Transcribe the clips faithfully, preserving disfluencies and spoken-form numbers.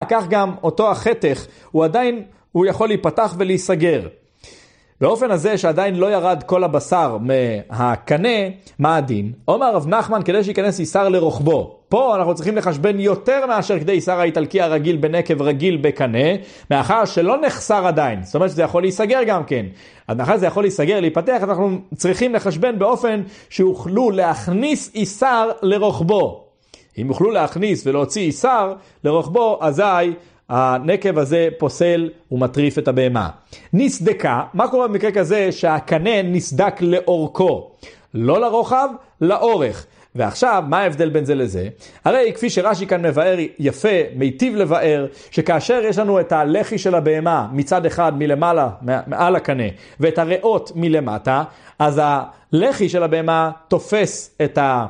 כך גם אותו החתך, הוא עדיין, הוא יכול להיפתח ולהיסגר. באופן הזה שעדיין לא ירד כל הבשר מהקנה, מה הדין? אומר רב נחמן, כדי שיכנס איסר לרוחבו. פה אנחנו צריכים לחשבן יותר מאשר כדי איסר האיטלקי הרגיל בנקב רגיל בקנה, מאחר שלא נחסר עדיין. זאת אומרת שזה יכול להיסגר גם כן. אז מאחר שזה יכול להיסגר, להיפתח, אנחנו צריכים לחשבן באופן שיוכלו להכניס איסר לרוחבו. אם יוכלו להכניס ולהוציא איסר לרוחבו, אזי הנקב הזה פוסל ומטריף את הבהמה. נסדקה, מה קורה במקרה כזה שהקנה נסדק לאורכו? לא לרוחב, לאורך. ועכשיו, מה ההבדל בין זה לזה? הרי כפי שרש"י כאן מבאר יפה, מיטיב לבאר, שכאשר יש לנו את הלחי של הבהמה מצד אחד מלמעלה, מעל הקנה, ואת הריאות מלמטה, אז הלחי של הבהמה תופס את ה...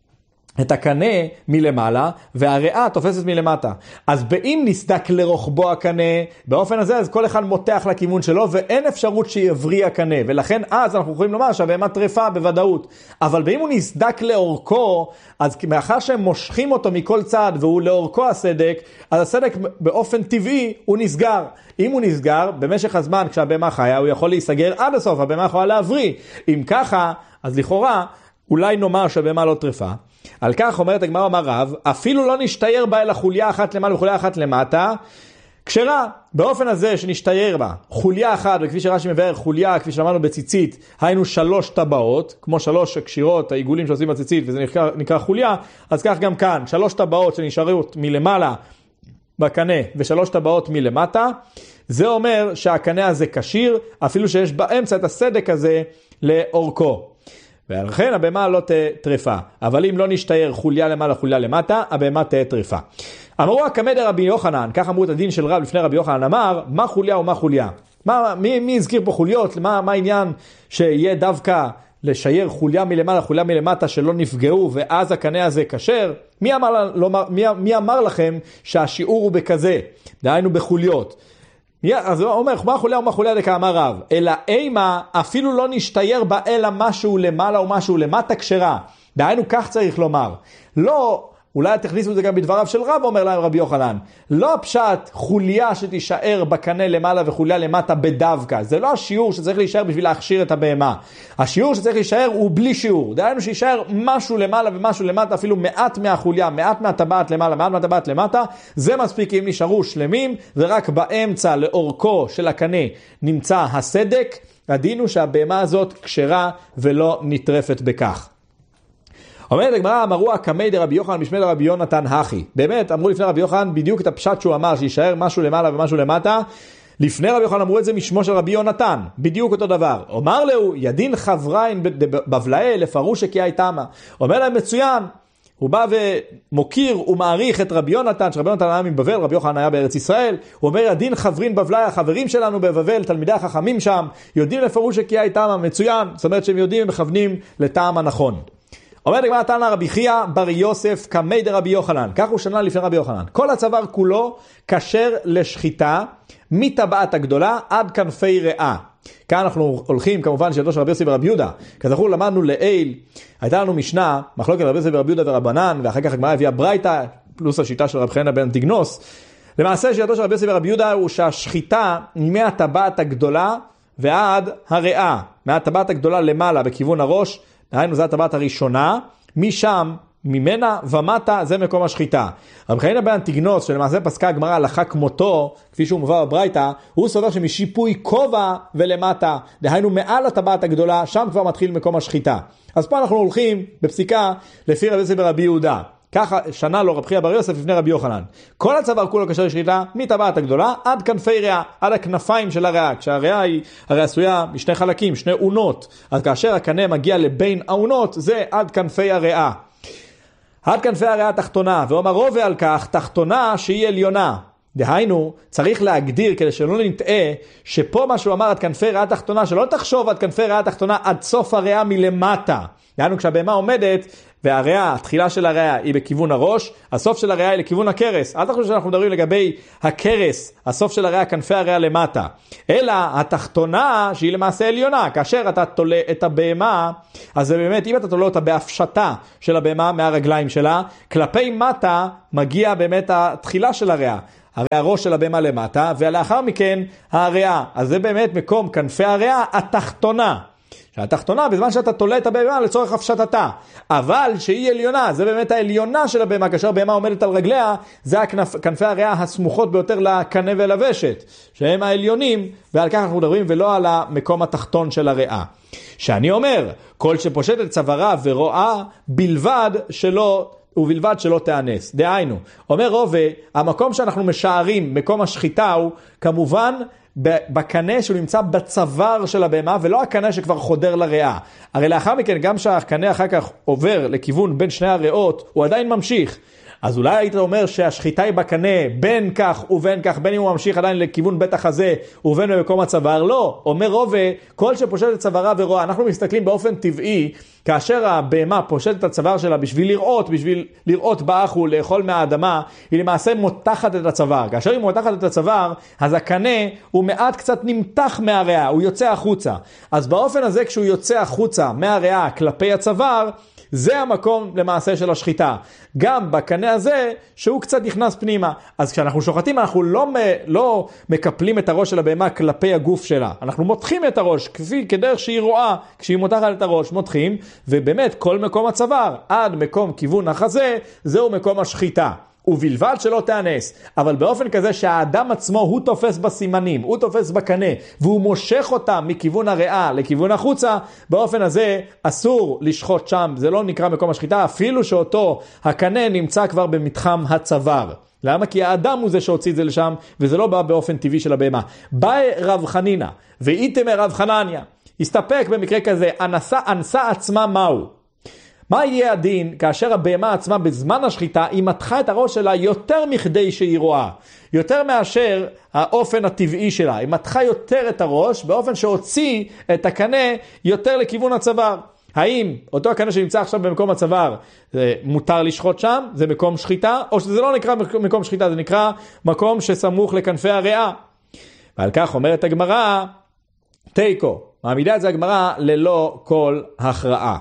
את הקנה מלמעלה, והריאה תופסת מלמטה. אז באם נסדק לרוחבו הקנה, באופן הזה, אז כל אחד מותח לכיוון שלו, ואין אפשרות שיבריא הקנה, ולכן אז אנחנו יכולים לומר שהבהמה טרפה בוודאות. אבל באם הוא נסדק לאורכו, אז מאחר שהם מושכים אותו מכל צד, והוא לאורכו הסדק, אז הסדק באופן טבעי הוא נסגר. אם הוא נסגר, במשך הזמן כשהבהמה חיה, הוא יכול להיסגר עד הסוף, הבהמה יכולה להבריא. אם ככה, אז לכאורה, אולי נאמר שהבהמה לא טרפה. על כך אומרת הגמרא אמר רב, אפילו לא נשתייר בה אלא חוליה אחת למעלה וחוליה אחת למטה, כשרה, באופן הזה שנשתייר בה חוליה אחת, וכפי שרש"י מבאר חוליה, כפי שאמרנו בציצית, היינו שלוש טבעות, כמו שלוש הקשירות, העיגולים שעושים בציצית, וזה נקרא, נקרא חוליה, אז כך גם כאן, שלוש טבעות שנשארות מלמעלה בקנה, ושלוש טבעות מלמטה, זה אומר שהקנה הזה קשיר, אפילו שיש באמצע את הסדק הזה לאורכו. ולכן הבהמה לא טרפה, אבל אם לא נשתייר חוליה למעלה חוליה למטה, הבהמה תהיה טרפה. אמרו הקמא דרבי יוחנן, כך אמרו את הדין של רב לפני רבי יוחנן, אמר מה חוליה ומה חוליה. מה, מי, מי הזכיר פה חוליות? מה, מה העניין שיהיה דווקא לשייר חוליה מלמעלה חוליה מלמטה שלא נפגעו ואז הקנה הזה כשר? מי אמר, לא, מי, מי אמר לכם שהשיעור הוא בכזה? דהיינו בחוליות. אז הוא אומר, מה חוליה ומה חוליה דקאמר רב? אלא אימה אפילו לא נשתייר בה אלא משהו למעלה ומשהו למטה כשרה. דהיינו כך צריך לומר. לא, אולי תכניסו את זה גם בדבריו של רב, אומר להם רבי יוחנן. לא הפשט חוליה שתישאר בקנה למעלה וחוליה למטה בדווקא. זה לא השיעור שצריך להישאר בשביל להכשיר את הבהמה. השיעור שצריך להישאר הוא בלי שיעור. דהיינו שישאר משהו למעלה ומשהו למטה, אפילו מעט מהחוליה, מעט מהטבעת למעלה, מעט מהטבעת למטה. זה מספיק אם נשארו שלמים, ורק באמצע לאורכו של הקנה נמצא הסדק. הדין הוא שהבהמה הזאת כשרה ולא נטרפת בכך. אומרת הגמרא, אמרו הקמא דרבי יוחנן משמי דרבי יונתן הכי. באמת, אמרו לפני רבי יוחנן בדיוק את הפשט שהוא אמר, שישאר משהו למעלה ומשהו למטה. לפני רבי יוחנן אמרו את זה משמו של רבי יונתן, בדיוק אותו דבר. אומר לו, ידין חברין בבלעי לפרוש שקיעה תמה. אומר להם מצוין, הוא בא ומוקיר ומעריך את רבי יונתן, שרבי יונתן היה מבבל, רבי יוחנן היה בארץ ישראל. הוא אומר, ידין חברין בבלעי, החברים שלנו בבבל, תלמידי החכמים שם, יודעים לפרוש שקיעה תמה, מצוין. זאת אומרת שהם יודעים ומכוונים לטעם הנכון. אומר לגמרא תנא רבי חייא בר יוסף קמי דרבי יוחנן, כך הוא שנה לפני רבי יוחנן. כל הצוואר כולו כשר לשחיטה מטבעת הגדולה עד כנפי ריאה. כאן אנחנו הולכים כמובן שידו של רבי יוסף ורבי יהודה. כזכור למדנו לעיל, הייתה לנו משנה, מחלוקת רבי יוסף ורבי יהודה ורבנן, ואחר כך הגמרא הביאה ברייתא, פלוס השיטה של רב חנינא בן אנטיגנוס. למעשה שיטתו של רבי יוסף ורבי יהודה הוא שהשחיטה מהטבעת הגדולה ועד הריאה, מהטבעת הגדולה למעלה בכיוון הראש, דהיינו זו הטבעת הראשונה, משם, ממנה ומטה, זה מקום השחיטה. רבי חנינא בן אנטיגנוס, שלמעשה פסקה הגמרא הלכה כמותו, כפי שהוא מובא בברייתא, הוא סובר שמשיפוי כובע ולמטה, דהיינו מעל הטבעת הגדולה, שם כבר מתחיל מקום השחיטה. אז פה אנחנו הולכים בפסיקה לפי רבי יוסף ורבי יהודה. ככה שנה לו רבי חייא בר יוסף לפני רבי יוחנן. כל הצוואר כולו כשר לשחיטה מטבעת הגדולה עד כנפי ריאה, עד הכנפיים של הריאה. כשהריאה היא הרי עשויה משני חלקים, שני אונות. אז כאשר הקנה מגיע לבין האונות, זה עד כנפי הריאה. עד כנפי הריאה התחתונה, ואומר רובה על כך, תחתונה שהיא עליונה. דהיינו, צריך להגדיר כדי שלא נטעה, שפה מה שהוא אמר עד כנפי ריאה התחתונה, שלא תחשוב עד כנפי ריאה התחתונה עד סוף הריאה מלמטה. דהיינו, כשהבהמה עומדת, והריאה, התחילה של הריאה היא בכיוון הראש, הסוף של הריאה היא לכיוון הקרס. אל תחשוב שאנחנו מדברים לגבי הקרס, הסוף של הריאה, כנפי הריאה למטה. אלא התחתונה שהיא למעשה עליונה. כאשר אתה תולה את הבהמה, אז זה באמת, אם אתה תולה אותה בהפשטה של הבהמה מהרגליים שלה, כלפי מטה מגיע באמת התחילה של הריאה. הרי הראש של הבהמה למטה, ולאחר מכן הריאה. אז זה באמת מקום כנפי הריאה התחתונה. שהתחתונה בזמן שאתה תולה את הבהמה לצורך הפשטתה. אבל שהיא עליונה, זה באמת העליונה של הבהמה, כאשר הבהמה עומדת על רגליה, זה הכנפ, כנפי הריאה הסמוכות ביותר לקנה ולוושת, שהם העליונים, ועל כך אנחנו מדברים, ולא על המקום התחתון של הריאה. שאני אומר, כל שפושט את צווארה ורואה, בלבד שלא, ובלבד שלא תאנס. דהיינו, אומר רובה, המקום שאנחנו משערים, מקום השחיטה הוא, כמובן, בקנה שהוא נמצא בצוואר של הבהמה, ולא הקנה שכבר חודר לריאה. הרי לאחר מכן, גם שהקנה אחר כך עובר לכיוון בין שני הריאות, הוא עדיין ממשיך. אז אולי היית אומר שהשחיטה היא בקנה בין כך ובין כך, בין אם הוא ממשיך עדיין לכיוון בית החזה ובין במקום הצוואר. לא, אומר רובה, כל שפושט את צווארה ורואה, אנחנו מסתכלים באופן טבעי, כאשר הבהמה פושט את הצוואר שלה בשביל לראות, בשביל לראות באחו, לאכול מהאדמה, היא למעשה מותחת את הצוואר. כאשר היא מותחת את הצוואר, אז הקנה הוא מעט קצת נמתח מהריאה, הוא יוצא החוצה. אז באופן הזה, כשהוא יוצא החוצה מהריאה כלפי הצוואר, זה המקום למעשה של השחיטה. גם בקנה הזה שהוא קצת נכנס פנימה. אז כשאנחנו שוחטים אנחנו לא, לא מקפלים את הראש של הבהמה כלפי הגוף שלה. אנחנו מותחים את הראש כפי כדרך שהיא רואה. כשהיא מותחת את הראש מותחים, ובאמת כל מקום הצוואר עד מקום כיוון החזה זהו מקום השחיטה. ובלבד שלא תאנס, אבל באופן כזה שהאדם עצמו הוא תופס בסימנים, הוא תופס בקנה, והוא מושך אותם מכיוון הריאה לכיוון החוצה, באופן הזה אסור לשחוט שם, זה לא נקרא מקום השחיטה, אפילו שאותו הקנה נמצא כבר במתחם הצוואר. למה? כי האדם הוא זה שהוציא את זה לשם, וזה לא בא באופן טבעי של הבהמה. בא רב חנינה, ואיתם רב חנניה, הסתפק במקרה כזה, אנסה, אנסה עצמה מהו? מה יהיה הדין כאשר הבהמה עצמה בזמן השחיטה היא מתחה את הראש שלה יותר מכדי שהיא רואה, יותר מאשר האופן הטבעי שלה, היא מתחה יותר את הראש באופן שהוציא את הקנה יותר לכיוון הצוואר. האם אותו הקנה שנמצא עכשיו במקום הצוואר זה מותר לשחוט שם, זה מקום שחיטה, או שזה לא נקרא מקום שחיטה, זה נקרא מקום שסמוך לכנפי הריאה? ועל כך אומרת הגמרא, תיקו, מעמידה את זה הגמרא ללא כל הכרעה.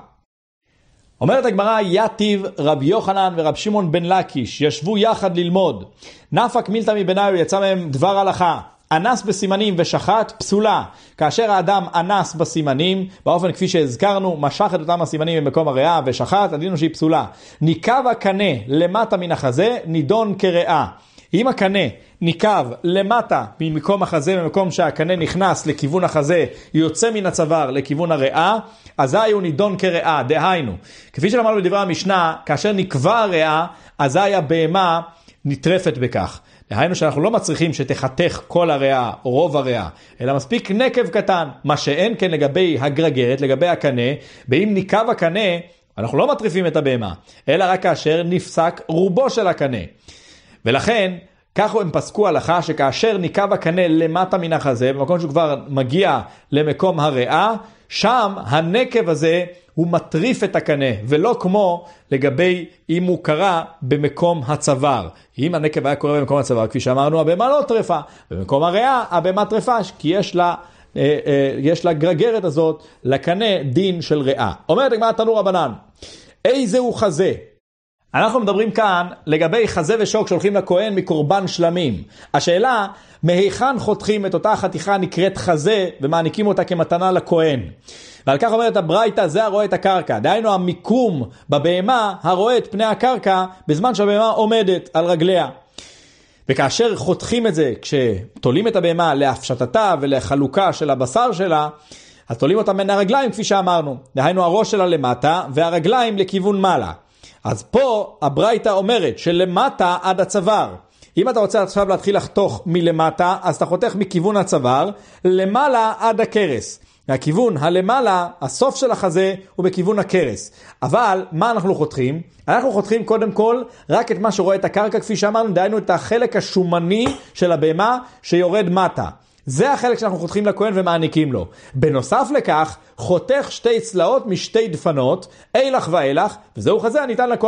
אומרת הגמרא, יתיב רב יוחנן ורב שמעון בן לקיש ישבו יחד ללמוד. נפק מילתא מבניו, יצא מהם דבר הלכה. אנס בסימנים ושחט פסולה. כאשר האדם אנס בסימנים, באופן כפי שהזכרנו, משך את אותם הסימנים במקום הריאה ושחט, הדין הוא שהיא פסולה. ניקב הקנה למטה מן החזה, נידון כריאה. אם הקנה ניקב למטה ממקום החזה, במקום שהקנה נכנס לכיוון החזה, יוצא מן הצוואר לכיוון הריאה, אזי הוא נידון כריאה. דהיינו, כפי שלמדנו בדברי המשנה, כאשר נקבע הריאה, אזי הבהמה נטרפת בכך. דהיינו שאנחנו לא מצריכים שתחתך כל הריאה או רוב הריאה, אלא מספיק נקב קטן, מה שאין כן לגבי הגרגרת, לגבי הקנה, באם ניקב הקנה, אנחנו לא מטריפים את הבהמה, אלא רק כאשר נפסק רובו של הקנה. ולכן, כך הם פסקו הלכה שכאשר ניקב הקנה למטה מן החזה, במקום שהוא כבר מגיע למקום הריאה, שם הנקב הזה הוא מטריף את הקנה, ולא כמו לגבי אם הוא קרה במקום הצוואר. אם הנקב היה קורה במקום הצוואר, כפי שאמרנו, הבהמה לא טרפה. במקום הריאה, הבהמה טרפה, כי יש לה, אה, אה, יש לה גרגרת הזאת, לקנה דין של ריאה. אומרת הגמרא תנו רבנן, איזה הוא חזה? אנחנו מדברים כאן לגבי חזה ושוק שהולכים לכהן מקורבן שלמים. השאלה, מהיכן חותכים את אותה חתיכה נקראת חזה ומעניקים אותה כמתנה לכהן? ועל כך אומרת הברייתא, זה הרואה את הקרקע. דהיינו המיקום בבהמה הרואה את פני הקרקע בזמן שהבהמה עומדת על רגליה. וכאשר חותכים את זה, כשתולים את הבהמה להפשטתה ולחלוקה של הבשר שלה, אז תולים אותה מן הרגליים כפי שאמרנו. דהיינו הראש שלה למטה והרגליים לכיוון מעלה. אז פה הברייתא אומרת שלמטה עד הצוואר. אם אתה רוצה עכשיו להתחיל לחתוך מלמטה, אז אתה חותך מכיוון הצוואר למעלה עד הקרס. מהכיוון הלמעלה, הסוף של החזה הוא בכיוון הקרס. אבל מה אנחנו חותכים? אנחנו חותכים קודם כל רק את מה שרואה את הקרקע, כפי שאמרנו, דהיינו את החלק השומני של הבהמה שיורד מטה. זה החלק שאנחנו חותכים לכהן ומעניקים לו. בנוסף לכך, חותך שתי צלעות משתי דפנות, אילך ואילך, וזהו חזה הניתן לכהנים.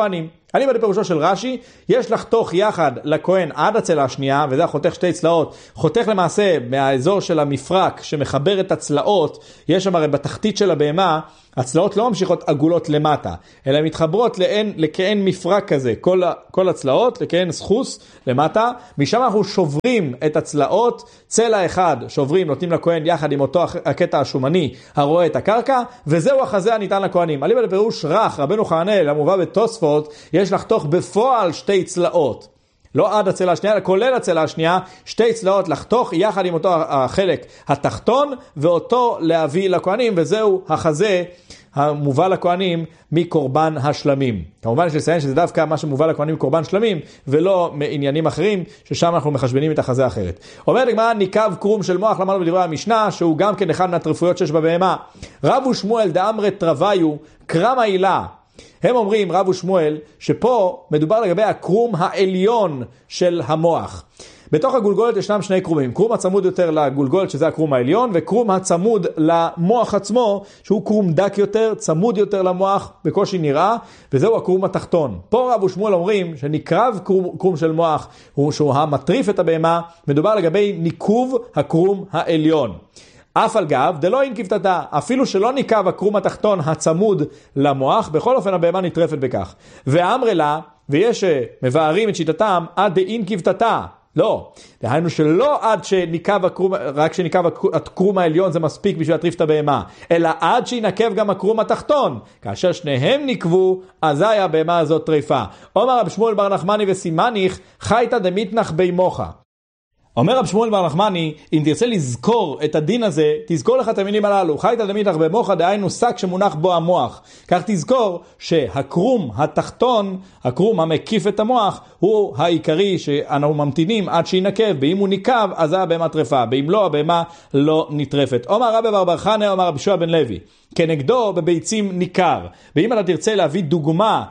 אני בא לפירושו של רש"י, יש לחתוך יחד לכהן עד הצלע השנייה, וזה חותך שתי צלעות, חותך למעשה מהאזור של המפרק שמחבר את הצלעות, יש שם הרי בתחתית של הבהמה, הצלעות לא ממשיכות עגולות למטה, אלא הן מתחברות לעין, לכעין מפרק כזה, כל, כל הצלעות, לכעין סחוס למטה, משם אנחנו שוברים את הצלעות, צלע אחד שוברים, נותנים לכהן יחד עם אותו הקטע השומני הרואה את הקרקע, וזהו החזה הניתן לכהנים. אליבא לפירוש רך, רבנו חננאל, המובא בתוספות, יש לחתוך בפועל שתי צלעות. לא עד הצלע השנייה, אלא כולל הצלע השנייה, שתי צלעות לחתוך יחד עם אותו החלק התחתון, ואותו להביא לכהנים, וזהו החזה המובא לכהנים מקורבן השלמים. כמובן יש לציין שזה דווקא מה שמובא לכהנים מקורבן שלמים, ולא מעניינים אחרים, ששם אנחנו מחשבנים את החזה אחרת. אומרת הגמרא, ניקב קרום של מוח, למדנו בדברי המשנה, שהוא גם כן אחד מהטרפויות שיש בבהמה. רב ושמואל דאמרי טרוויו, קרם העילה. הם אומרים, רב ושמואל, שפה מדובר לגבי הקרום העליון של המוח. בתוך הגולגולת ישנם שני קרומים, קרום הצמוד יותר לגולגולת שזה הקרום העליון, וקרום הצמוד למוח עצמו, שהוא קרום דק יותר, צמוד יותר למוח, בקושי נראה, וזהו הקרום התחתון. פה רב ושמואל אומרים שנקרב קרום, קרום של מוח, הוא שהוא המטריף את הבהמה, מדובר לגבי ניקוב הקרום העליון. אף על גב, דלא אין כבטתה, אפילו שלא ניקב הקרום התחתון הצמוד למוח, בכל אופן הבהמה נטרפת בכך. ואמרי לה, ויש מבארים את שיטתם, עד דאין כבטתה. לא, דהיינו שלא עד שניקב הקרום, רק שניקב הקרום העליון זה מספיק בשביל להטריף את הבהמה, אלא עד שינקב גם הקרום התחתון. כאשר שניהם נקבו, אזי הבהמה הזאת טריפה. אומר רב שמואל בר נחמני וסימניך, חייתא דמיתנח בימוחה. אומר רב שמואל בר נחמני, אם תרצה לזכור את הדין הזה, תזכור לך את המילים הללו. חייתא דמיתנח במוחה, דהיינו שק שמונח בו המוח. כך תזכור שהקרום התחתון, הקרום המקיף את המוח, הוא העיקרי שאנו ממתינים עד שינקב. ואם הוא ניקב, אז הבהמה טרפה. ואם לא, הבהמה לא נטרפת. אומר רבי בר בר חנא, אומר רבי יהושע בן לוי, כנגדו בביצים ניכר. ואם אתה תרצה להביא דוגמה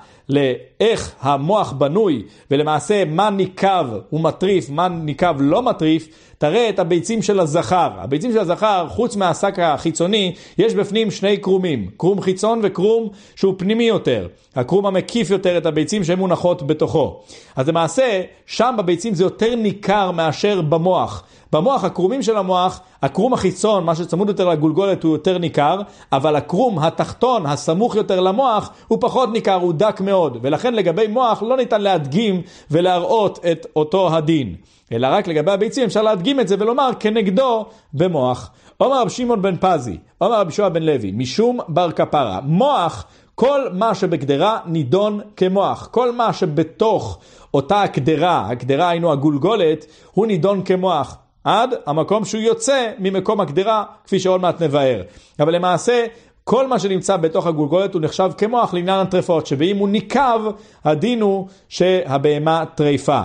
לאיך המוח בנוי, ולמעשה מה ניקב הוא מטריף, מה ניקב לא מטריף, תראה את הביצים של הזכר. הביצים של הזכר, חוץ מהשק החיצוני, יש בפנים שני קרומים, קרום חיצון וקרום שהוא פנימי יותר. הקרום המקיף יותר את הביצים שהן מונחות בתוכו. אז למעשה, שם בביצים זה יותר ניכר מאשר במוח. במוח, הקרומים של המוח, הקרום החיצון, מה שצמוד יותר לגולגולת הוא יותר ניכר, אבל הקרום התחתון, הסמוך יותר למוח, הוא פחות ניכר, הוא דק מאוד. ולכן לגבי מוח לא ניתן להדגים ולהראות את אותו הדין. אלא רק לגבי הביצים אפשר להדגים את זה ולומר כנגדו במוח. אומר רב שמעון בן פזי, אומר רב יהושע בן לוי, משום בר כפרה, מוח, כל מה שבגדרה נידון כמוח. כל מה שבתוך אותה הקדרה, הקדרה היינו הגולגולת, הוא נידון כמוח. עד המקום שהוא יוצא ממקום הקדרה, כפי שעוד מעט נבהר. אבל למעשה, כל מה שנמצא בתוך הגולגולת הוא נחשב כמוח לעניין הטרפות, שבאם הוא ניקב, הדין הוא שהבהמה טריפה.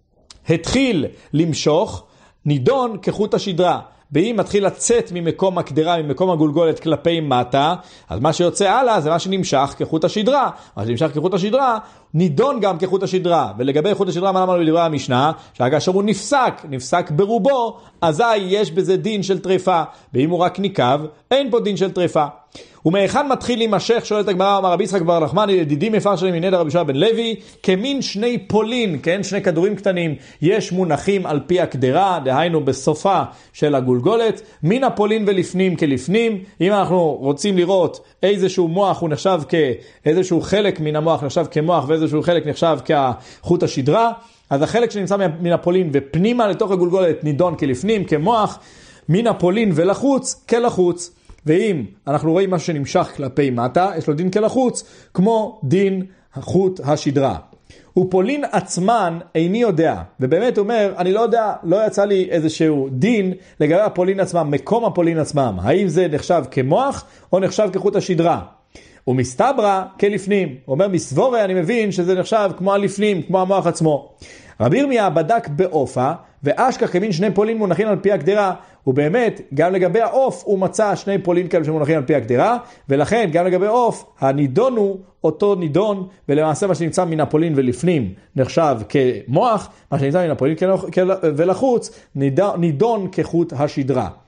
התחיל למשוך, נידון כחוט השדרה. ואם מתחיל לצאת ממקום הקדרה, ממקום הגולגולת כלפי מטה, אז מה שיוצא הלאה זה מה שנמשך כחוט השדרה. מה שנמשך כחוט השדרה, נידון גם כחוט השדרה. ולגבי חוט השדרה, מה אמרנו בדברי המשנה? שהגשר הוא נפסק, נפסק ברובו, אזי יש בזה דין של טריפה. ואם הוא רק ניקב, אין פה דין של טריפה. ומאחד מתחיל להימשך, שואלת הגמרא, אמר רבי יצחק בר נחמני, ידידי מפר שלי מנדר רבי יהושע בן לוי, כמין שני פולין, כן, שני כדורים קטנים, יש מונחים על פי הקדרה, דהיינו בסופה של הגולגולת, מן הפולין ולפנים כלפנים. אם אנחנו רוצים לראות איזשהו מוח הוא נחשב כאיזשהו חלק מן המוח נחשב כמוח, ואיזשהו חלק נחשב כחוט השדרה, אז החלק שנמצא מן הפולין ופנימה לתוך הגולגולת נידון כלפנים, כמוח, מן הפולין ולחוץ כלחוץ. ואם אנחנו רואים משהו שנמשך כלפי מטה, יש לו דין כלחוץ, כמו דין חוט השדרה. ופולין עצמן איני יודע, ובאמת אומר, אני לא יודע, לא יצא לי איזשהו דין לגבי הפולין עצמם, מקום הפולין עצמם, האם זה נחשב כמוח או נחשב כחוט השדרה. ומסתברא כלפנים, אומר מסבורה, אני מבין שזה נחשב כמו הלפנים, כמו המוח עצמו. רבי ירמיה בדק באופה, ואשכח כמין שני פולין מונחים על פי הקדרה, ובאמת גם לגבי העוף הוא מצא שני פולין כאלה שמונחים על פי הקדרה, ולכן גם לגבי עוף הנידון הוא אותו נידון, ולמעשה מה שנמצא מן הפולין ולפנים נחשב כמוח, מה שנמצא מן הפולין ולחוץ נידון כחוט השדרה.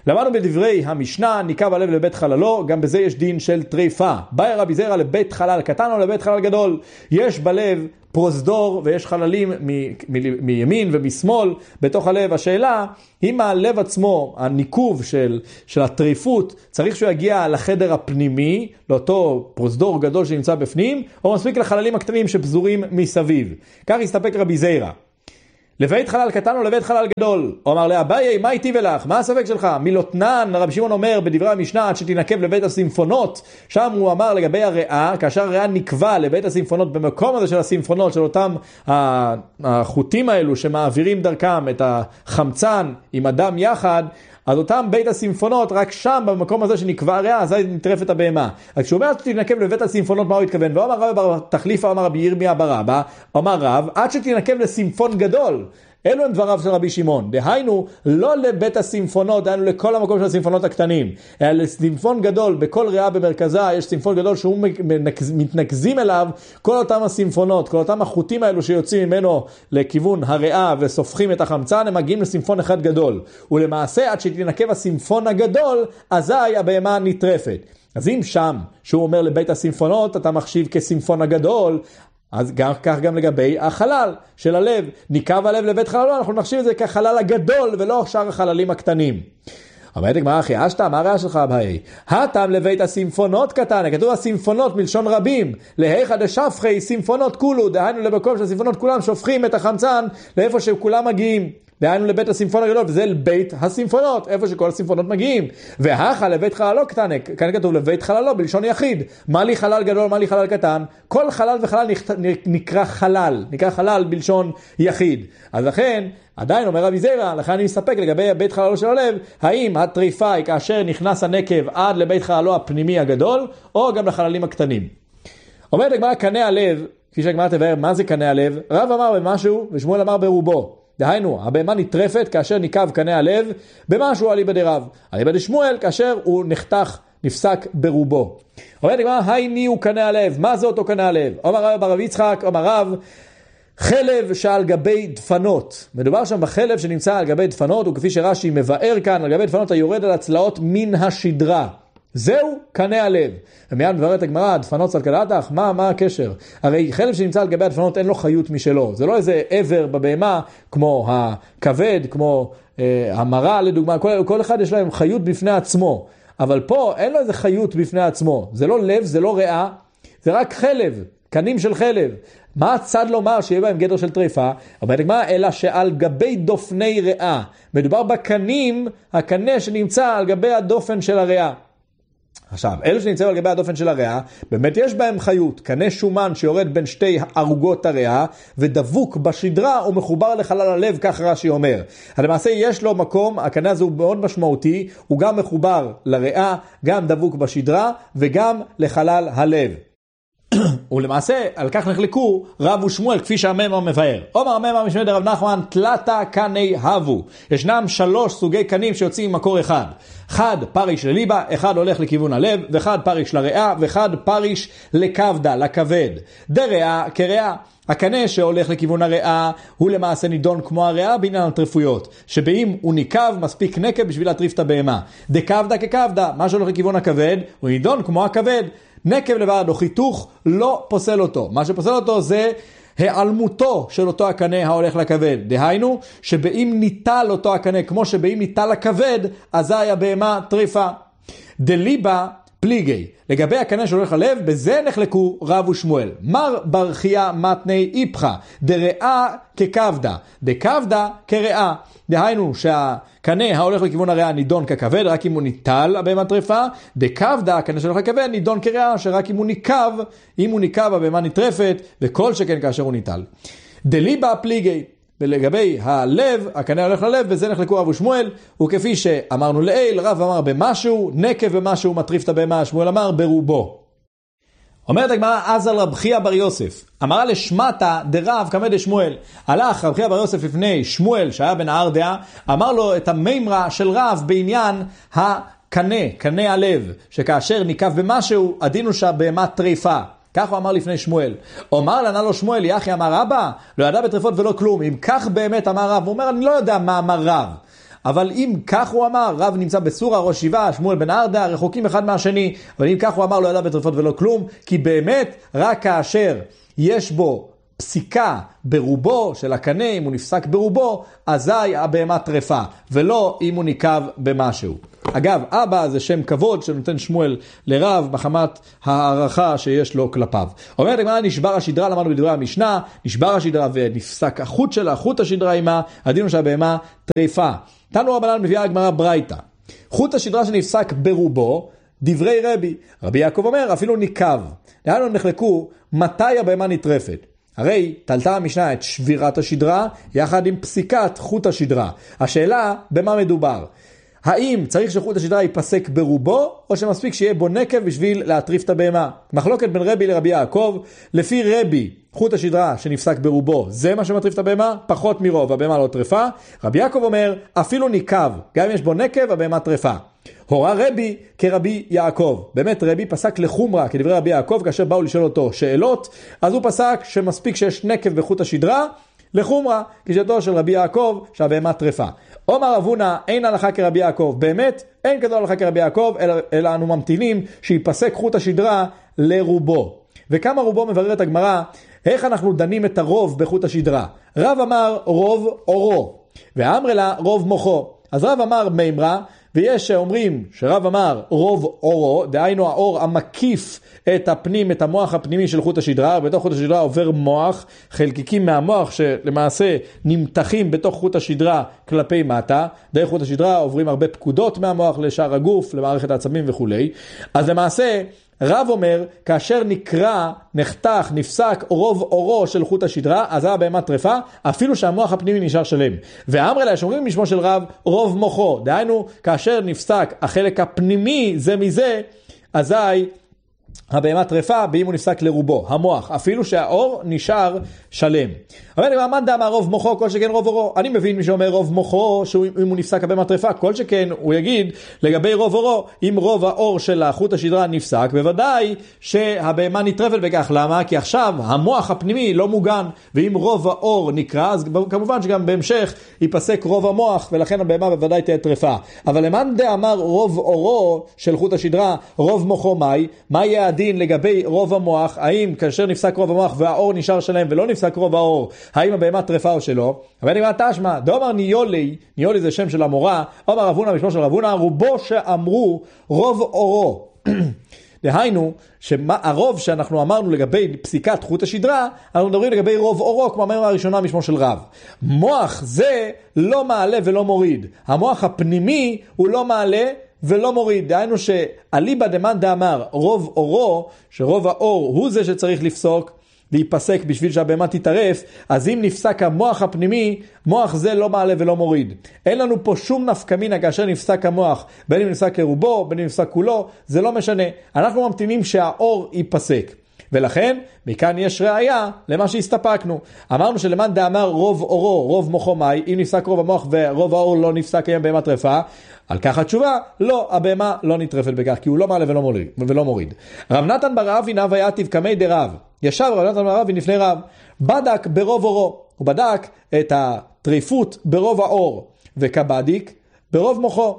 למדנו בדברי המשנה, ניקב הלב לבית חללו, גם בזה יש דין של טריפה. באי רבי זרע לבית חלל קטן או לבית חלל גדול. יש בלב פרוזדור ויש חללים מ- מ- מימין ומשמאל בתוך הלב. השאלה, אם הלב עצמו, הניקוב של, של הטריפות, צריך שהוא יגיע לחדר הפנימי, לאותו פרוזדור גדול שנמצא בפנים, או מספיק לחללים הקטנים שפזורים מסביב. כך הסתפק רבי זרע. לבית חלל קטן או לבית חלל גדול? הוא אמר לאביי, מה איתי ולך? מה הספק שלך? מילותנן, רבי שמעון אומר בדברי המשנה, עד שתנקב לבית הסימפונות. שם הוא אמר לגבי הריאה, כאשר הריאה נקבע לבית הסימפונות, במקום הזה של הסימפונות, של אותם החוטים האלו שמעבירים דרכם את החמצן עם הדם יחד, אז אותם בית הסימפונות, רק שם במקום הזה שנקבע הריאה, אז נטרפת הבהמה. אז כשהוא אומר עד שתנקב לבית הסימפונות, מה הוא התכוון? ואומר רב תחליפה, אמר רבי ירמיה בר אבא, אמר רב, עד שתנקב לסימפון גדול. אלו הם דבריו של רבי שמעון. דהיינו, לא לבית הסימפונות, דהיינו לכל המקום של הסימפונות הקטנים, אלא לסימפון גדול, בכל ריאה במרכזה, יש סימפון גדול שהוא מתנקזים אליו, כל אותם הסימפונות, כל אותם החוטים האלו שיוצאים ממנו לכיוון הריאה וסופחים את החמצן, הם מגיעים לסימפון אחד גדול. ולמעשה, עד שתנקב הסימפון הגדול, אזי הבהמה נטרפת. אז אם שם, שהוא אומר לבית הסימפונות, אתה מחשיב כסימפון הגדול, אז כך גם לגבי החלל של הלב. ניקב הלב לבית חללו, אנחנו נחשיב את זה כחלל הגדול, ולא שאר החללים הקטנים. אומרת הגמרא, אחי, אשתה, מה הרעש שלך הבאי? הטעם לבית הסימפונות קטן, כתוב הסימפונות מלשון רבים, להיכא דשפכי סימפונות כולו, דהיינו למקום שהסימפונות כולם שופכים את החמצן לאיפה שכולם מגיעים. דהיינו לבית הסימפון הגדול, וזה לבית הסימפונות, איפה שכל הסימפונות מגיעים. והכה לבית חללו קטן, כאן כתוב לבית חללו בלשון יחיד. מה לי חלל גדול, מה לי חלל קטן? כל חלל וחלל נקרא חלל, נקרא חלל בלשון יחיד. אז לכן, עדיין אומר רבי זרע, לכן אני מספק לגבי בית חללו של הלב, האם הטריפה היא כאשר נכנס הנקב עד לבית חללו הפנימי הגדול, או גם לחללים הקטנים. אומרת הגמרא, קנה הלב, כפי שהגמרא תבהר, מה זה קנה הלב? רב אמר במשהו ושמואל אמר ברובו. דהיינו, הבהמה נטרפת כאשר ניקב קנה הלב במשהו אליבא דרב. אליבא דשמואל כאשר הוא נחתך, נפסק ברובו. אומרת הגמרא, הייני הוא קנה הלב. מה זה אותו קנה הלב? אומר רב ברב יצחק, אומר רב, חלב שעל גבי דפנות. מדובר שם בחלב שנמצא על גבי דפנות, וכפי שרש"י מבאר כאן, על גבי דפנות היורד על הצלעות מן השדרה. זהו קנה הלב. ומיד מבארת הגמרא, דפנות צלקלתך, מה, מה הקשר? הרי חלב שנמצא על גבי הדפנות אין לו חיות משלו. זה לא איזה עבר בבהמה, כמו הכבד, כמו אה, המרה לדוגמה, כל, כל אחד יש להם חיות בפני עצמו. אבל פה אין לו איזה חיות בפני עצמו. זה לא לב, זה לא ריאה, זה רק חלב, קנים של חלב. מה הצד לומר שיהיה בהם גדר של טריפה? אומרת הגמרא, אלא שעל גבי דופני ריאה. מדובר בקנים, הקנה שנמצא על גבי הדופן של הריאה. עכשיו, אלו שנמצאים על גבי הדופן של הריאה, באמת יש בהם חיות, קנה שומן שיורד בין שתי ערוגות הריאה, ודבוק בשדרה ומחובר לחלל הלב, כך רש"י אומר. אז למעשה יש לו מקום, הקנה הזה הוא מאוד משמעותי, הוא גם מחובר לריאה, גם דבוק בשדרה, וגם לחלל הלב. ולמעשה, על כך נחלקו רב ושמואל, כפי שהממר מבאר. אומר הממר משמי דרב נחמן, תלתה קני הבו. ישנם שלוש סוגי קנים שיוצאים ממקור אחד. אחד פריש לליבה, אחד הולך לכיוון הלב, ואחד פריש לריאה, ואחד פריש לכבדה, לכבד. דריאה כריאה. הקנה שהולך לכיוון הריאה הוא למעשה נידון כמו הריאה בעניין הטרפויות, שבאם הוא ניקב מספיק נקב בשביל להטריף את הבהמה. דקבדה כקבדה, מה שהולך לכיוון הכבד הוא נידון כמו הכבד. נקב לבד או חיתוך לא פוסל אותו. מה שפוסל אותו זה העלמותו של אותו הקנה ההולך לכבד. דהיינו שבאם ניטל אותו הקנה כמו שבאם ניטל הכבד, אזי הבהמה טריפה. דליבה פליגי. לגבי הקנה שהולך ללב, בזה נחלקו רב ושמואל. מר ברכיה מתני איפכה, דרעה ככבדה, דכבדה כרעה. דהיינו שהקנה ההולך לכיוון הריאה נידון ככבד, רק אם הוא ניטל הבהמה טרפה, דכבדה, הקנה שהולך לכבד, נידון כרעה, שרק אם הוא ניקב, אם הוא ניקב הבהמה נטרפת, וכל שכן כאשר הוא ניטל. דליבה פליגי. ולגבי הלב, הקנה הולך ללב, וזה נחלקו רב ושמואל, וכפי שאמרנו לעיל, רב אמר במשהו, נקב במשהו מטריף את הבהמה, שמואל אמר ברובו. אומרת הגמרא, אז על רב חייא בר יוסף, אמרה לשמטה דרב כמה דשמואל, הלך רב חייא בר יוסף לפני שמואל שהיה בן הערדיה, אמר לו את המימרה של רב בעניין הקנה, קנה הלב, שכאשר ניקב במשהו, עדינו שהבהמה טריפה. כך הוא אמר לפני שמואל. אומר לענה לו שמואל, יחי אמר רבא, לא ידע בטריפות ולא כלום. אם כך באמת אמר רב, הוא אומר, אני לא יודע מה אמר רב. אבל אם כך הוא אמר, רב נמצא בסורה, ראש שבעה, שמואל בן ארדה, רחוקים אחד מהשני, אבל אם כך הוא אמר, לא ידע בטרפות ולא כלום, כי באמת רק כאשר יש בו פסיקה ברובו של הקנה, אם הוא נפסק ברובו, אזי הבהמה טרפה, ולא אם הוא ניקב במשהו. אגב, אבא זה שם כבוד שנותן שמואל לרב מחמת הערכה שיש לו כלפיו. אומרת הגמרא, נשבר השדרה, למדנו בדברי המשנה, נשבר השדרה ונפסק החוט שלה, חוט השדרה עימה, הדין הוא שהבהמה טרפה. תנו רבנן מביאה הגמרא ברייתא. חוט השדרה שנפסק ברובו, דברי רבי. רבי יעקב אומר, אפילו ניקב. דהיינו נחלקו מתי הבהמה נטרפת. הרי תלתה המשנה את שבירת השדרה יחד עם פסיקת חוט השדרה. השאלה במה מדובר? האם צריך שחוט השדרה ייפסק ברובו, או שמספיק שיהיה בו נקב בשביל להטריף את הבהמה? מחלוקת בין רבי לרבי יעקב. לפי רבי, חוט השדרה שנפסק ברובו, זה מה שמטריף את הבהמה? פחות מרוב, הבהמה לא טרפה. רבי יעקב אומר, אפילו ניקב, גם אם יש בו נקב, הבהמה טרפה. הורה רבי כרבי יעקב. באמת רבי פסק לחומרה, כדברי רבי יעקב, כאשר באו לשאול אותו שאלות, אז הוא פסק שמספיק שיש נקב בחוט השדרה, לחומרה, כשאתו של רבי יעקב, שהבהמה טרפה. אומר אבונה, אין הלכה כרבי יעקב. באמת, אין כזו הלכה כרבי יעקב, אלא, אלא אנו ממתינים שיפסק חוט השדרה לרובו. וכמה רובו מבררת הגמרא, איך אנחנו דנים את הרוב בחוט השדרה? רב אמר רוב אורו, ואמר לה רוב מוחו. אז רב אמר מימרה, ויש שאומרים שרב אמר רוב אורו, דהיינו האור המקיף את הפנים, את המוח הפנימי של חוט השדרה, בתוך חוט השדרה עובר מוח, חלקיקים מהמוח שלמעשה נמתחים בתוך חוט השדרה כלפי מטה, דרך חוט השדרה עוברים הרבה פקודות מהמוח לשאר הגוף, למערכת העצבים וכו'. אז למעשה רב אומר, כאשר נקרא, נחתך, נפסק רוב אורו של חוט השדרה, אז הבהמה טרפה, אפילו שהמוח הפנימי נשאר שלם. ואמר לה, שאומרים משמו של רב, רוב מוחו. דהיינו, כאשר נפסק החלק הפנימי זה מזה, אזי הבהמה טרפה, באם הוא נפסק לרובו, המוח, אפילו שהאור נשאר שלם. אבל אני מאמן דאמר רוב מוחו, כל שכן רוב אורו. אני מבין מי שאומר רוב מוחו, שאם הוא נפסק הבהמה טרפה, כל שכן הוא יגיד לגבי רוב אורו, אם רוב האור של החוט השדרה נפסק, בוודאי שהבהמה נטרפת בכך. למה? כי עכשיו המוח הפנימי לא מוגן, ואם רוב האור נקרא, אז כמובן שגם בהמשך ייפסק רוב המוח, ולכן הבהמה בוודאי תהיה טרפה. אבל למאן דאמר רוב אורו של חוט השדרה, רוב מוחו מאי, מה יהיה הדין לגבי רוב המוח? האם כאשר נפסק רוב המוח והאור נשאר שלם ולא נפסק רוב האור, האם הבהמה טרפה או שלא? אבל נגמר תשמע, דאמר ניולי, ניולי זה שם של המורה, אמר רבונה משמו של רבונה, רובו שאמרו רוב אורו. דהיינו, שהרוב שאנחנו אמרנו לגבי פסיקת חוט השדרה, אנחנו מדברים לגבי רוב אורו, כמו אמרנו הראשונה משמו של רב. מוח זה לא מעלה ולא מוריד. המוח הפנימי הוא לא מעלה ולא מוריד. דהיינו שאליבא דמאן דאמר רוב אורו, שרוב האור הוא זה שצריך לפסוק, להיפסק בשביל שהבהמה תתערף, אז אם נפסק המוח הפנימי, מוח זה לא מעלה ולא מוריד. אין לנו פה שום נפקמינה כאשר נפסק המוח, בין אם נפסק כרובו, בין אם נפסק כולו, זה לא משנה. אנחנו ממתינים שהאור ייפסק. ולכן, מכאן יש ראיה למה שהסתפקנו. אמרנו שלמאן דאמר רוב אורו, רוב מוחו מאי, אם נפסק רוב המוח ורוב האור לא נפסק היום בהמה טרפה, על כך התשובה, לא, הבהמה לא נטרפת בכך, כי הוא לא מעלה ולא מוריד. ולא מוריד. רב נתן בר אבי נא ויתיב קמי דרב. ישב רב נתן בר אבי לפני רב, בדק ברוב אורו. הוא בדק את הטריפות ברוב האור, וכבדיק ברוב מוחו.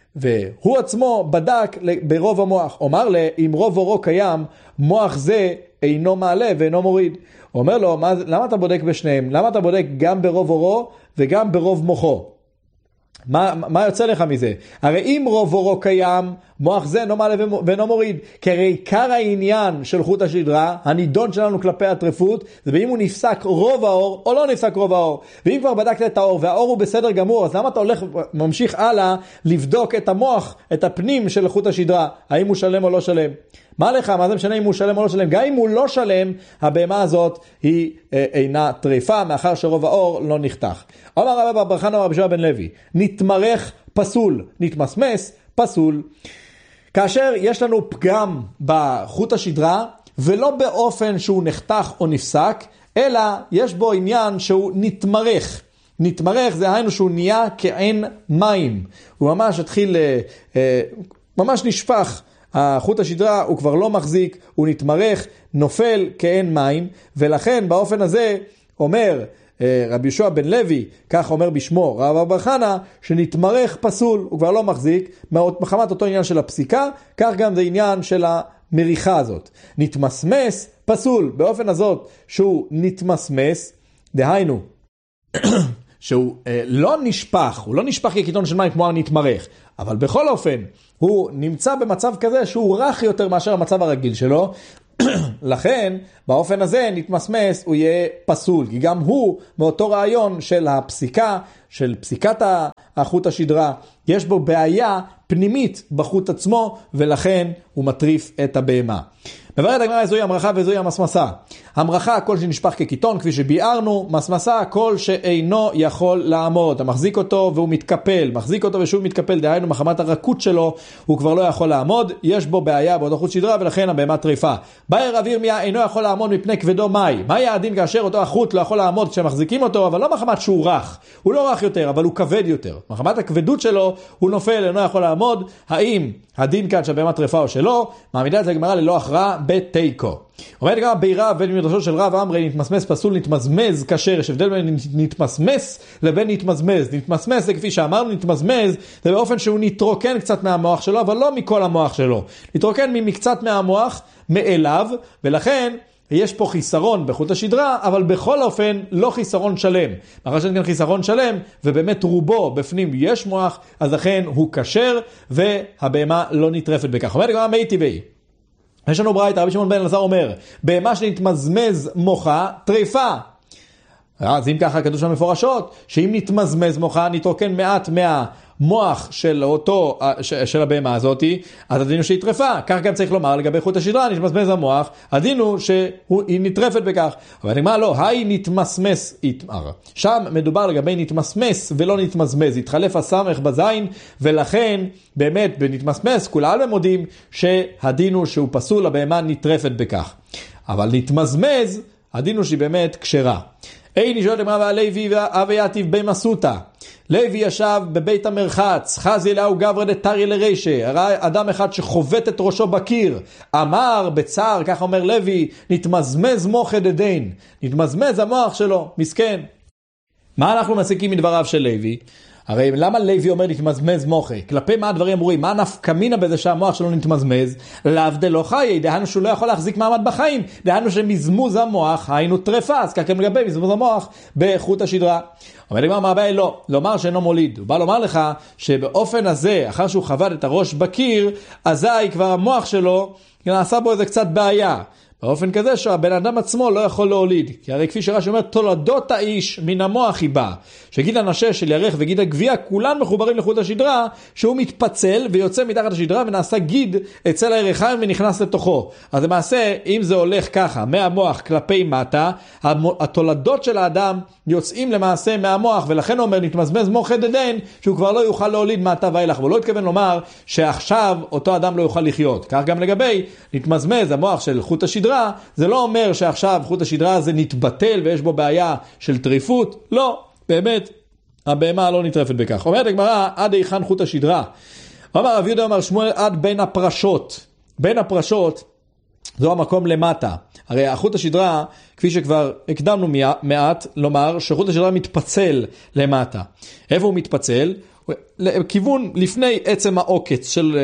והוא עצמו בדק ברוב המוח. אומר לה, אם רוב אורו קיים, מוח זה אינו מעלה ואינו מוריד. הוא אומר לו, מה, למה אתה בודק בשניהם? למה אתה בודק גם ברוב אורו וגם ברוב מוחו? מה, מה יוצא לך מזה? הרי אם רוב אורו קיים, מוח זה אינו מעלה ואינו מוריד. כי הרי עיקר העניין של חוט השדרה, הנידון שלנו כלפי הטרפות, זה באם הוא נפסק רוב האור או לא נפסק רוב האור. ואם כבר בדקת את האור והאור הוא בסדר גמור, אז למה אתה הולך, ממשיך הלאה לבדוק את המוח, את הפנים של חוט השדרה, האם הוא שלם או לא שלם? מה לך? מה זה משנה אם הוא שלם או לא שלם? גם אם הוא לא שלם, הבהמה הזאת היא אה, אינה טריפה, מאחר שרוב האור לא נחתך. אמר רבא בר חנא רבי יהושע בן לוי, נתמרך פסול, נתמסמס פסול. כאשר יש לנו פגם בחוט השדרה, ולא באופן שהוא נחתך או נפסק, אלא יש בו עניין שהוא נתמרך. נתמרך זה היינו שהוא נהיה כעין מים. הוא ממש התחיל, אה, אה, ממש נשפך. החוט השדרה הוא כבר לא מחזיק, הוא נתמרך, נופל כעין מים, ולכן באופן הזה אומר רבי יהושע בן לוי, כך אומר בשמו רב אבא חנה, שנתמרך פסול, הוא כבר לא מחזיק, מחמת אותו עניין של הפסיקה, כך גם זה עניין של המריחה הזאת. נתמסמס פסול, באופן הזאת שהוא נתמסמס, דהיינו, שהוא אה, לא נשפך, הוא לא נשפך כקיתון של מים כמו הנתמרך, אבל בכל אופן, הוא נמצא במצב כזה שהוא רך יותר מאשר המצב הרגיל שלו, לכן, באופן הזה נתמסמס, הוא יהיה פסול, כי גם הוא, מאותו רעיון של הפסיקה, של פסיקת החוט השדרה, יש בו בעיה פנימית בחוט עצמו, ולכן הוא מטריף את הבהמה. מבארת הגמרא, זוהי המרחה וזוהי המסמסה. המרחה, הכל שנשפך כקיתון, כפי שביארנו, מסמסה, הכל שאינו יכול לעמוד. המחזיק אותו והוא מתקפל, מחזיק אותו ושוב מתקפל, דהיינו מחמת הרכות שלו, הוא כבר לא יכול לעמוד, יש בו בעיה באותו חוט שדרה, ולכן הבהמה טריפה. באר רבי ירמיה אינו יכול לעמוד מפני כבדו מי. מה יהיה הדין כאשר אותו החוט לא יכול לעמוד כשמחזיקים אותו, אבל לא מחמת שהוא רך. הוא לא רך יותר, אבל הוא כבד יותר. מחמת הכבדות שלו, הוא נופל, אינו יכול לעמוד. האם הדין כאן שהבהמה טריפה או שלא? מעמידה את הגמרא ללא הכרעה בתיקו. אומרת גם בירה בין מדרשות של רב אמרי, נתמסמס פסול, נתמזמז כשר. יש הבדל בין נתמסמס לבין נתמזמז. נתמסמס זה כפי שאמרנו, נתמזמז זה באופן שהוא נתרוקן קצת מהמוח שלו, אבל לא מכל המוח שלו. נתרוקן מקצת מהמוח מאליו, ולכן יש פה חיסרון בחוט השדרה, אבל בכל אופן לא חיסרון שלם. מאחר שאין כאן חיסרון שלם, ובאמת רובו בפנים יש מוח, אז לכן הוא כשר, והבהמה לא נטרפת בכך. אומרת גם מי טבעי. יש לנו ברייתא, רבי שמעון בן אלעזר אומר, בהמה שנתמזמז מוחה, טריפה. אז אם ככה כתוב שם מפורשות, שאם נתמזמז מוחה, נתרוקן מעט מהמוח של אותו, של הבהמה הזאת, אז הדין הוא שהיא טרפה. כך גם צריך לומר לגבי חוט השדרה, נתמזמז המוח, הדין הוא שהיא נטרפת בכך. אבל נגמר לא, היי נתמסמס יתמר. שם מדובר לגבי נתמסמס ולא נתמזמז. התחלף הסמך בזין, ולכן באמת בנתמסמס כולם מודים שהדין הוא שהוא פסול, הבהמה נטרפת בכך. אבל נתמזמז, הדין הוא שהיא באמת כשרה. אין נשאלת אמרה והלוי ואבי יתיב בי מסוטה. לוי ישב בבית המרחץ, חזי לאו גברא דתרי לרישה, ראה אדם אחד שחובט את ראשו בקיר, אמר בצער, כך אומר לוי, נתמזמז מוח דדין, נתמזמז המוח שלו, מסכן. מה אנחנו מסיקים מדבריו של לוי? הרי למה לוי אומר נתמזמז מוחה? כלפי מה הדברים אמורים? מה נפקמינה בזה שהמוח שלו נתמזמז? להבדל לא חיי, דהיינו שהוא לא יכול להחזיק מעמד בחיים, דהיינו שמזמוז המוח היינו טרפה, אז כך לגבי מזמוז המוח בחוט השדרה. אומר לי מה הבעיה? לא, לומר שאינו מוליד. הוא בא לומר לך שבאופן הזה, אחר שהוא חבד את הראש בקיר, אזי כבר המוח שלו נעשה בו איזה קצת בעיה. באופן כזה שהבן אדם עצמו לא יכול להוליד. כי הרי כפי שרש"י אומר, תולדות האיש מן המוח היא באה. שגיד הנשה של ירך וגיד הגביע, כולן מחוברים לחוט השדרה, שהוא מתפצל ויוצא מתחת השדרה ונעשה גיד אצל הירכיים ונכנס לתוכו. אז למעשה, אם זה הולך ככה, מהמוח כלפי מטה, התולדות של האדם יוצאים למעשה מהמוח, ולכן אומר, נתמזמז מוח דדין, שהוא כבר לא יוכל להוליד מעתה ואילך. והוא לא התכוון לומר שעכשיו אותו אדם לא יוכל לחיות. כך גם לגבי נתמזמז המוח של חוט השדרה, זה לא אומר שעכשיו חוט השדרה הזה נתבטל ויש בו בעיה של טריפות. לא, באמת, הבהמה לא נטרפת בכך. אומרת הגמרא, עד היכן חוט השדרה? אמר רב יהודה אמר שמואל, עד בין הפרשות. בין הפרשות, זו המקום למטה. הרי החוט השדרה, כפי שכבר הקדמנו מעט, לומר שחוט השדרה מתפצל למטה. איפה הוא מתפצל? לכיוון לפני עצם העוקץ של,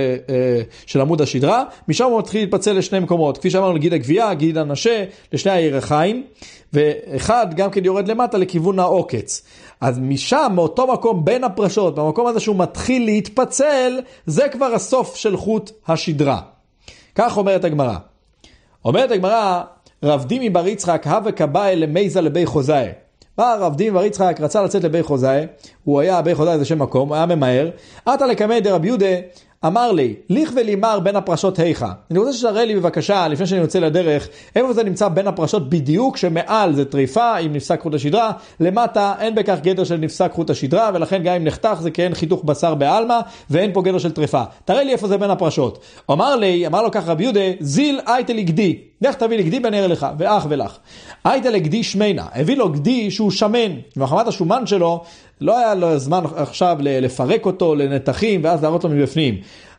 של עמוד השדרה, משם הוא מתחיל להתפצל לשני מקומות, כפי שאמרנו, גיד הגבייה, גיד הנשה, לשני הירכיים, ואחד גם כן יורד למטה לכיוון העוקץ. אז משם, מאותו מקום בין הפרשות, במקום הזה שהוא מתחיל להתפצל, זה כבר הסוף של חוט השדרה. כך אומרת הגמרא. אומרת הגמרא, רב דימי בר יצחק הווה כבאי למייזה לבי חוזאי. בא רב דימי בר יצחק, רצה לצאת לבי חוזאי, הוא היה, בי חוזאי זה שם מקום, הוא היה ממהר, עתה לקמי דרב יהודה, אמר לי, ליך ולימר בין הפרשות היכה. אני רוצה שתראה לי בבקשה, לפני שאני יוצא לדרך, איפה זה נמצא בין הפרשות בדיוק, שמעל זה טריפה, אם נפסק חוט השדרה, למטה אין בכך גדר של נפסק חוט השדרה, ולכן גם אם נחתך זה כאין חיתוך בשר באלמה, ואין פה גדר של טריפה. תראה לי איפה זה בין הפרשות. אמר לי, אמר לו כך רב יהודה, זיל הייתה לי גדי. לך תביא לי גדי בנר לך, ואח ולך. הייתה לגדי שמינה. הביא לו גדי שהוא שמן. ומחמת השומן שלו, לא היה לו זמן עכשיו לפרק אותו לנתחים, ואז להראות לו מבפנים.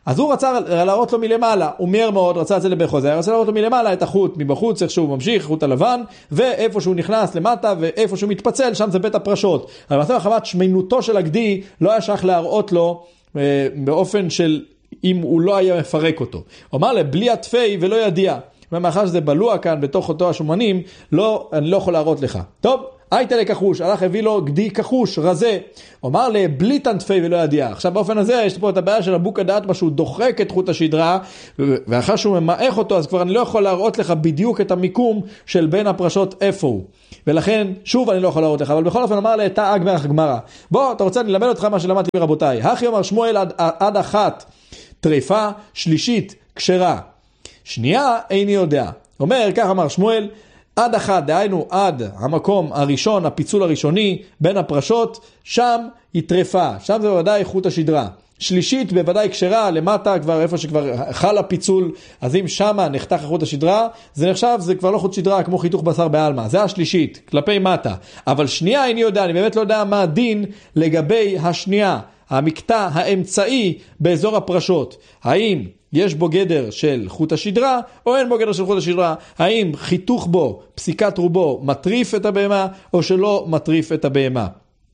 אז הוא רצה להראות לו מלמעלה, הוא מהר מאוד רצה את זה לבחוז, הוא רצה להראות לו מלמעלה את החוט מבחוץ, איך שהוא ממשיך, חוט הלבן, ואיפה שהוא נכנס למטה, ואיפה שהוא מתפצל, שם זה בית הפרשות. אבל מצב החמת שמינותו של הגדי, לא היה שייך להראות לו באופן של אם הוא לא היה מפרק אותו. הוא אמר לה, בלי התפי ולא ידיע. ומאחר שזה בלוע כאן בתוך אותו השומנים, לא, אני לא יכול להראות לך. טוב, הייתה לכחוש, הלך הביא לו גדי כחוש, רזה. הוא אמר לה, בלי תנתפי ולא ידיע. עכשיו באופן הזה, יש פה את הבעיה של הבוק הדעת, מה שהוא דוחק את חוט השדרה, ואחר שהוא ממעך אותו, אז כבר אני לא יכול להראות לך בדיוק את המיקום של בין הפרשות איפה הוא. ולכן, שוב אני לא יכול להראות לך, אבל בכל אופן אמר לה, תא אגמר גמרא. בוא, אתה רוצה, אני אלמד אותך מה שלמדתי מרבותיי. הכי אומר שמואל עד, עד אחת טריפה, שלישית, כשרה. שנייה, איני יודע. אומר, כך אמר שמואל, עד אחת, דהיינו עד המקום הראשון, הפיצול הראשוני, בין הפרשות, שם היא טריפה. שם זה בוודאי חוט השדרה. שלישית, בוודאי כשרה, למטה, כבר איפה שכבר חל הפיצול, אז אם שמה נחתך חוט השדרה, זה נחשב, זה כבר לא חוט שדרה, כמו חיתוך בשר בעלמה. זה השלישית, כלפי מטה. אבל שנייה, איני יודע, אני באמת לא יודע מה הדין לגבי השנייה, המקטע האמצעי באזור הפרשות. האם יש בו גדר של חוט השדרה, או אין בו גדר של חוט השדרה? האם חיתוך בו, פסיקת רובו, מטריף את הבהמה, או שלא מטריף את הבהמה?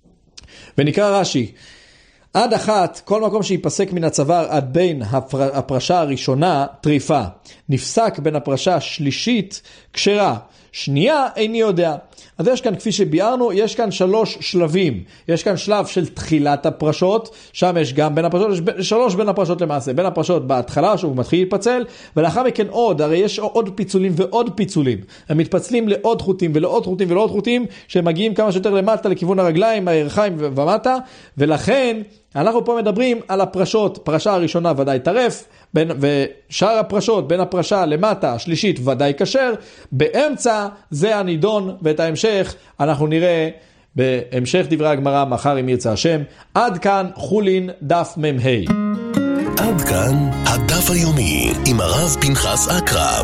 ונקרא רש"י, עד אחת, כל מקום שיפסק מן הצוואר עד בין הפר... הפרשה הראשונה, טריפה. נפסק בין הפרשה השלישית, כשרה. שנייה, איני יודע. אז יש כאן, כפי שביארנו, יש כאן שלוש שלבים. יש כאן שלב של תחילת הפרשות, שם יש גם בין הפרשות, יש שלוש בין הפרשות למעשה. בין הפרשות בהתחלה, שהוא מתחיל להתפצל, ולאחר מכן עוד, הרי יש עוד פיצולים ועוד פיצולים. הם מתפצלים לעוד חוטים ולעוד חוטים ולעוד חוטים, שהם מגיעים כמה שיותר למטה, לכיוון הרגליים, הירכיים ומטה, ולכן אנחנו פה מדברים על הפרשות. פרשה הראשונה ודאי טרף, בין, ושאר הפרשות, בין הפרשה למטה, השלישית ודאי כשר, באמצע זה הנידון, ואת ההמשך אנחנו נראה בהמשך דברי הגמרא מחר אם ירצה השם. עד כאן חולין דף מ"ה. עד כאן הדף היומי עם הרב פנחס אקרב.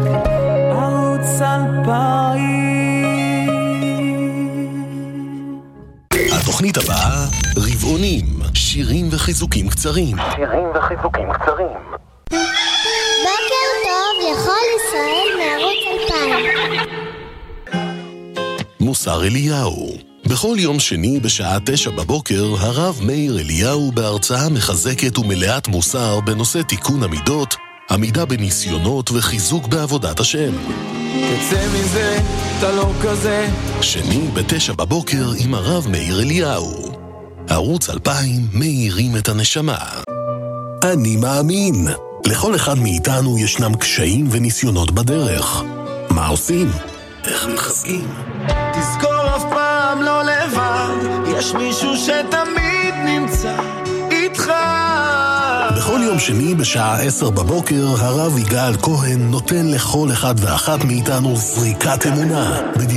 ערוץ אלפיים. התוכנית הבאה, רבעונים, שירים וחיזוקים קצרים. שירים וחיזוקים קצרים. בוקר טוב לכל ישראל מערוץ אלפיים. מוסר אליהו. בכל יום שני בשעה תשע בבוקר, הרב מאיר אליהו בהרצאה מחזקת ומלאת מוסר בנושא תיקון המידות, עמידה בניסיונות וחיזוק בעבודת השם. תצא מזה, אתה לא כזה. שני בתשע בבוקר עם הרב מאיר אליהו. ערוץ אלפיים מאירים את הנשמה. אני מאמין. לכל אחד מאיתנו ישנם קשיים וניסיונות בדרך. מה עושים? איך מתחזקים? תזכור אף פעם לא לבד, יש מישהו שתמיד נמצא איתך. בכל יום שני בשעה עשר בבוקר, הרב יגאל כהן נותן לכל אחד ואחת מאיתנו זריקת אמונה.